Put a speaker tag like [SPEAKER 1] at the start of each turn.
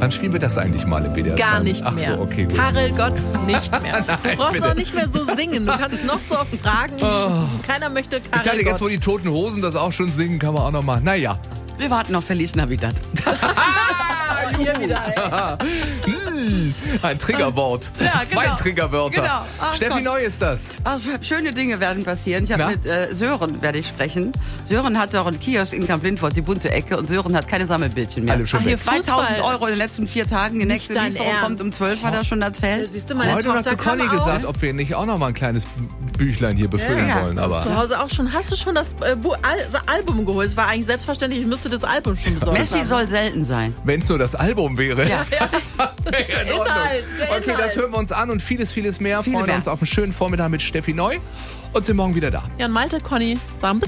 [SPEAKER 1] Wann spielen wir das eigentlich mal im WDR 2?
[SPEAKER 2] Gar nicht
[SPEAKER 1] Ach
[SPEAKER 2] mehr.
[SPEAKER 1] so, okay, gut.
[SPEAKER 2] Karel Gott nicht mehr.
[SPEAKER 1] Nein,
[SPEAKER 2] Du brauchst
[SPEAKER 1] bitte.
[SPEAKER 2] auch nicht mehr so singen. Du kannst noch so oft fragen. Keiner möchte
[SPEAKER 1] Ich
[SPEAKER 2] Karel
[SPEAKER 1] dachte, jetzt wo
[SPEAKER 2] Gott.
[SPEAKER 1] die Toten Hosen das auch schon singen, kann man auch noch mal. Naja.
[SPEAKER 3] Wir warten auf Feliz Navidad.
[SPEAKER 2] Hier wieder, ey.
[SPEAKER 1] Ein Triggerwort.
[SPEAKER 3] Ja, genau.
[SPEAKER 1] 2 Triggerwörter.
[SPEAKER 3] Genau. Ach
[SPEAKER 1] Steffi
[SPEAKER 3] Gott.
[SPEAKER 1] Neu ist das.
[SPEAKER 3] Also, schöne Dinge werden passieren. Ich
[SPEAKER 1] Na?
[SPEAKER 3] habe mit Sören werde ich sprechen. Sören hat auch einen Kiosk in Kamp-Lindfort, die bunte Ecke, und Sören hat keine Sammelbildchen mehr.
[SPEAKER 1] Alle schon
[SPEAKER 2] Ach, hier
[SPEAKER 1] weg.
[SPEAKER 3] 2000 Euro in den letzten 4 Tagen. Die nächste
[SPEAKER 2] dein
[SPEAKER 3] Lieferung kommt um 12, hat er schon erzählt.
[SPEAKER 2] Siehst du, meine
[SPEAKER 1] Heute noch
[SPEAKER 2] Tochter
[SPEAKER 1] zu
[SPEAKER 2] kann
[SPEAKER 1] Conny
[SPEAKER 2] auch.
[SPEAKER 1] gesagt, ob wir nicht auch noch mal ein kleines Büchlein hier befüllen
[SPEAKER 3] Ja.
[SPEAKER 1] wollen.
[SPEAKER 2] Zu
[SPEAKER 1] Aber
[SPEAKER 2] Hause auch schon. Hast du schon das Album geholt? Es war eigentlich selbstverständlich, ich müsste das Album schon besorgt
[SPEAKER 3] Messi
[SPEAKER 2] haben.
[SPEAKER 3] soll selten sein.
[SPEAKER 1] wenn es nur das Album wäre.
[SPEAKER 3] Ja.
[SPEAKER 1] Wäre in Ordnung.
[SPEAKER 2] der
[SPEAKER 1] Okay, das
[SPEAKER 2] Inhalt.
[SPEAKER 1] hören wir uns an und vieles, vieles mehr.
[SPEAKER 3] Viel
[SPEAKER 1] Freuen
[SPEAKER 3] mehr.
[SPEAKER 1] uns auf einen schönen Vormittag mit Steffi Neu und sind morgen wieder da.
[SPEAKER 2] Ja, und Malte, Conny, sagen bis